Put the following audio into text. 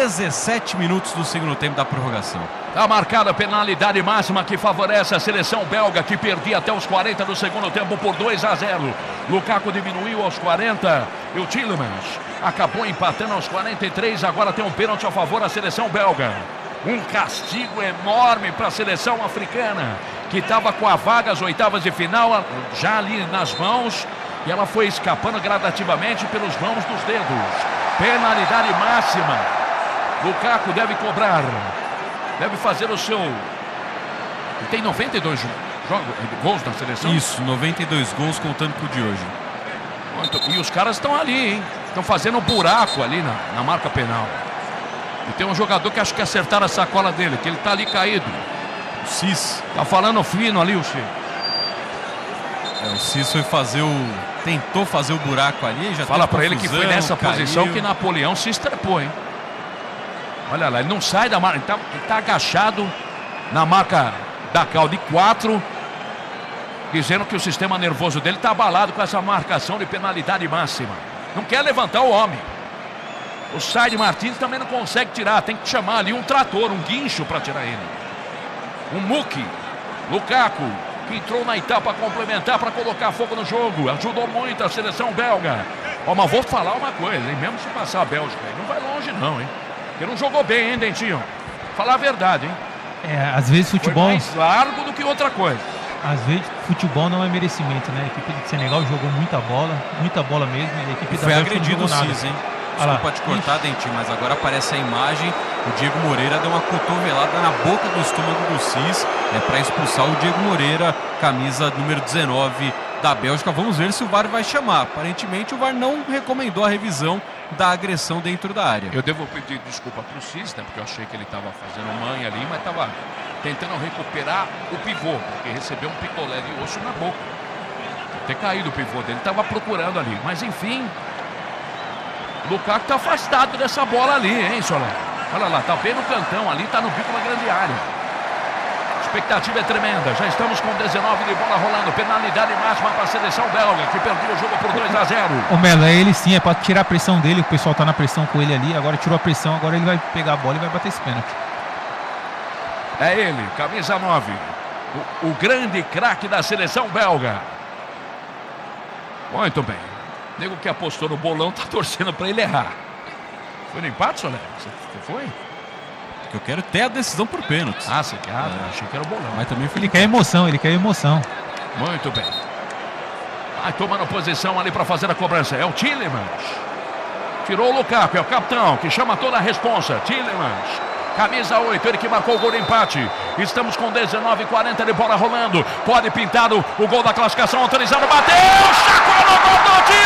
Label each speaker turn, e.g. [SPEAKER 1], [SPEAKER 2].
[SPEAKER 1] 17 minutos do segundo tempo da prorrogação.
[SPEAKER 2] Está marcada a penalidade máxima que favorece a seleção belga, que perdia até os 40 do segundo tempo por 2-0. Lukaku diminuiu aos 40 e o Tielemans acabou empatando aos 43. Agora tem um pênalti a favor da seleção belga. Um castigo enorme para a seleção africana, que estava com a vaga às oitavas de final já ali nas mãos, e ela foi escapando gradativamente pelos mãos dos dedos. Penalidade máxima. Lukaku deve cobrar, deve fazer o seu... Ele tem 92 gols na seleção?
[SPEAKER 1] Isso, 92 gols contando com o de hoje.
[SPEAKER 2] E os caras estão ali, hein? Estão fazendo um buraco ali na marca penal. E tem um jogador que acho que acertaram a sacola dele, que ele tá ali caído.
[SPEAKER 1] O Cis.
[SPEAKER 2] Tá falando fino ali, o Cis.
[SPEAKER 1] O Cis foi tentou fazer o buraco ali, já
[SPEAKER 2] fala
[SPEAKER 1] pra
[SPEAKER 2] ele que foi nessa posição que Napoleão se estrepou, hein? Olha lá, ele não sai da marca, ele tá agachado na marca da cal de 4, dizendo que o sistema nervoso dele tá abalado com essa marcação de penalidade máxima. Não quer levantar o homem. O Said Martins também não consegue tirar, tem que chamar ali um trator, um guincho para tirar ele. Um Muki, Lukaku, que entrou na etapa complementar para colocar fogo no jogo, ajudou muito a seleção belga. Mas vou falar uma coisa, hein? Mesmo se passar a Bélgica, não vai longe não, hein? Porque não jogou bem, hein, Dentinho? Falar a verdade, hein?
[SPEAKER 3] Às vezes futebol...
[SPEAKER 2] Foi mais largo do que outra coisa.
[SPEAKER 3] Às vezes futebol não é merecimento, né? A equipe de Senegal jogou muita bola mesmo, e a equipe da
[SPEAKER 1] foi
[SPEAKER 3] Bélgica
[SPEAKER 1] agredido
[SPEAKER 3] não jogou
[SPEAKER 1] o
[SPEAKER 3] nada.
[SPEAKER 1] Cis, hein? Desculpa te cortar, Dentinho, mas agora aparece a imagem. O Diego Moreira deu uma cotovelada na boca do estômago do Cis, para expulsar o Diego Moreira, camisa número 19 da Bélgica. Vamos ver se o VAR vai chamar. Aparentemente o VAR não recomendou a revisão da agressão dentro da área.
[SPEAKER 2] Eu devo pedir desculpa pro Cis, né? Porque eu achei que ele estava fazendo manha ali, mas estava tentando recuperar o pivô, porque recebeu um picolé de osso na boca. Ter caído o pivô dele, estava procurando ali, mas enfim... Lukaku está afastado dessa bola ali, hein, Solé? Olha lá, tá bem no cantão ali, tá no bico da grande área. A expectativa é tremenda. Já estamos com 19 de bola rolando. Penalidade máxima para a seleção belga, que perdeu o jogo por 2-0.
[SPEAKER 3] O Melo, ele sim, é para tirar a pressão dele. O pessoal tá na pressão com ele ali. Agora tirou a pressão, agora ele vai pegar a bola e vai bater esse pênalti.
[SPEAKER 2] É ele, camisa 9. O grande craque da seleção belga. Muito bem. O nego que apostou no bolão tá torcendo pra ele errar. Foi no empate, Solé? Você foi?
[SPEAKER 1] Eu quero ter a decisão por pênaltis.
[SPEAKER 2] Ah, você quer? Achei que era o bolão.
[SPEAKER 1] Mas também foi
[SPEAKER 3] ele quer emoção.
[SPEAKER 2] Muito bem. Vai tomando posição ali pra fazer a cobrança. É o Tielemans. Tirou o Lukaku, é o capitão que chama toda a responsa. Tielemans. Camisa 8, ele que marcou o gol de empate. Estamos com 19:40 de bola rolando. Pode pintar o gol da classificação autorizado. Bateu! Chacou no gol do Tielemans!